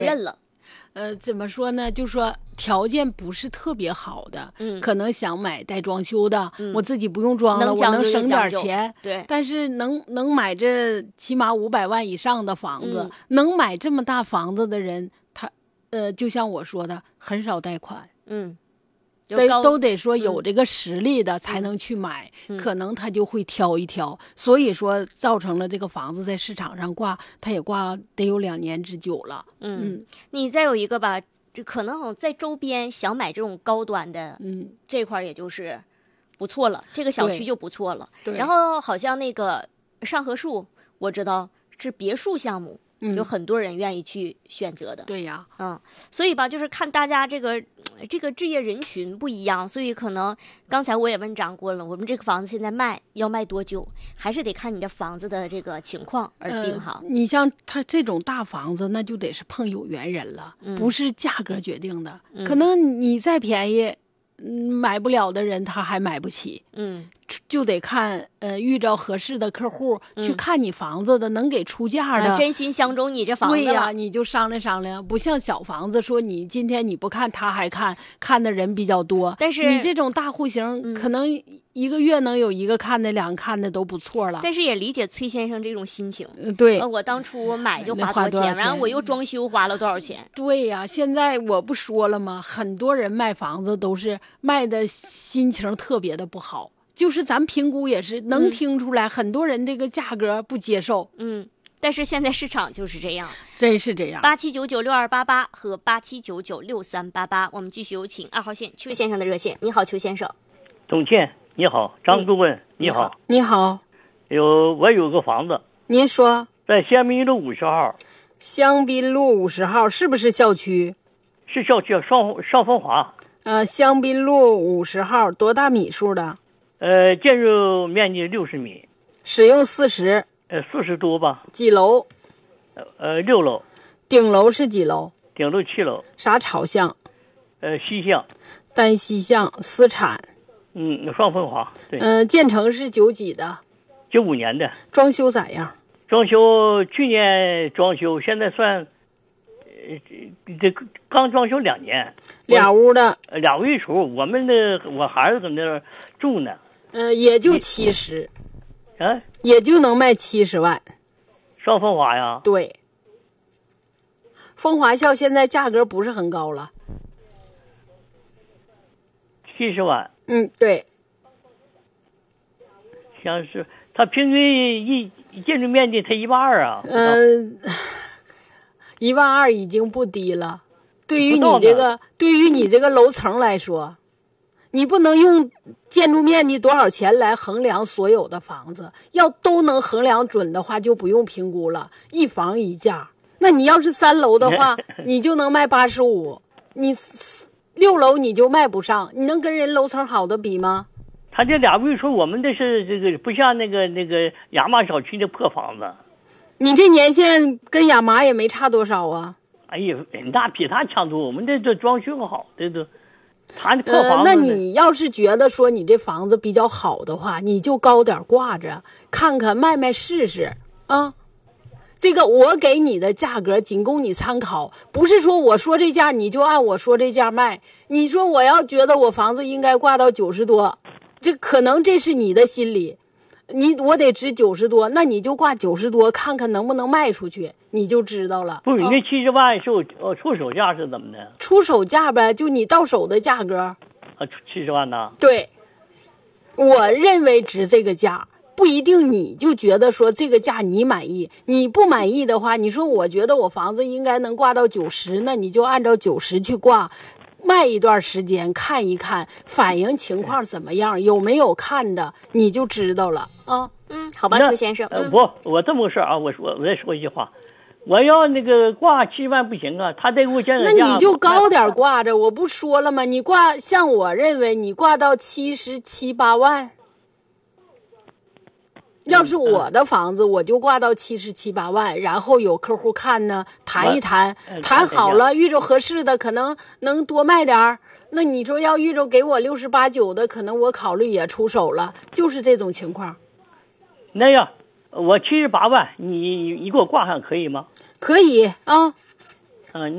认了。 怎么说呢？就说条件不是特别好的，可能想买带装修的，我自己不用装了，我能省点钱。 对， 但是能买这起码500万以上的房子，能买这么大房子的人，他就像我说的，很少贷款。都得说有这个实力的才能去买，可能他就会挑一挑，所以说造成了这个房子在市场上挂，他也挂得有2年之久了。 你再有一个吧，可能在周边想买这种高端的，这块也就是不错了，这个小区就不错了。然后好像那个上河树，我知道是别墅项目。有很多人愿意去选择的。 对呀， 所以吧，就是看大家这个置业人群不一样，所以可能刚才我也问掌柜了，我们这个房子现在要卖多久，还是得看你的房子的这个情况而定哈。 你像他这种大房子，那就得是碰有缘人了，不是价格决定的。可能你再便宜，买不了的人他还买不起。就得看遇着合适的客户，去看你房子的，能给出价的， 真心相中你这房子了。 对呀，你就商量商量，不像小房子说你今天你不看他还看的人比较多， 但是你这种大户型可能1个月能有1个看的2个看的都不错了。 但是也理解崔先生这种心情。 对， 我当初买就花多少钱，然后我又装修花了多少钱。 对呀，现在我不说了吗？很多人卖房子都是卖的心情特别的不好。就是咱评估也是能听出来，很多人这个价格不接受。 但是现在市场就是这样， 真是这样。 87996288和87996388，我们继续有请2号线邱先生的热线。你好，邱先生。 董倩，你好，张顾问，你好。 你好。 我有个房子。 您说。 在香槟路50号。 香槟路50号是不是校区？ 是校区，上风华。 香槟路50号多大米数的？ 建筑面积60米， 使用40。 40多吧。 几楼 ？6楼。 顶楼是几楼？ 顶楼7楼。 啥朝向？ 西向。 单西向，私产。 双风华。对。 建成是9几的 ？95年的。 装修咋样？ 装修去年装修，现在算这刚装修2年。 俩屋的 ，2卫厨。我孩子搁那儿住呢。 也就70。 啊， 也就能卖70万。 上风华呀？ 对。风华校现在价格不是很高了。 70万。 对。 像是它平均建筑面积才12000啊。 12000已经不低了。对于你这个楼层来说，你不能用建筑面积多少钱来衡量所有的房子，要都能衡量准的话，就不用评估了，一房一价。那你要是3楼的话，你就能卖85，你6楼你就卖不上，你能跟人楼层好的比吗？ 他这2卫厨，我们这是这个不像那个亚麻小区的破房子。 你这年限跟亚麻也没差多少啊。 哎呀，那比他强多，我们这装修好，这都。他的破房子。 那你要是觉得说你这房子比较好的话，你就高点挂着，看看卖试试啊。这个我给你的价格仅供你参考，不是说我说这价你就按我说这价卖。你说我要觉得我房子应该挂到90多，这可能这是你的心理，我得值90多，那你就挂90多，看看能不能卖出去，你就知道了。 不是，你那70万是出手价是怎么的？ 出手价呗，就你到手的价格。 70万呢？ 对，我认为值这个价，不一定你就觉得说这个价你满意，你不满意的话，你说我觉得我房子应该能挂到90，那你就按照90去挂。卖一段时间看一看反映情况怎么样，有没有看的你就知道了啊。 好吧，邱先生。 我这么个事儿啊，我再说一句话，我要那个挂70万不行啊，他得给我降点价。 那你就高点挂着，我不说了吗？你挂，像我认为你挂到77、8万。要是我的房子，我就挂到77、8万，然后有客户看呢，谈一谈，谈好了，遇着合适的，可能能多卖点儿。那你说要遇着给我68、9的，可能我考虑也出手了，就是这种情况。 那样，我78万，你给我挂上可以吗？ 可以啊。 嗯，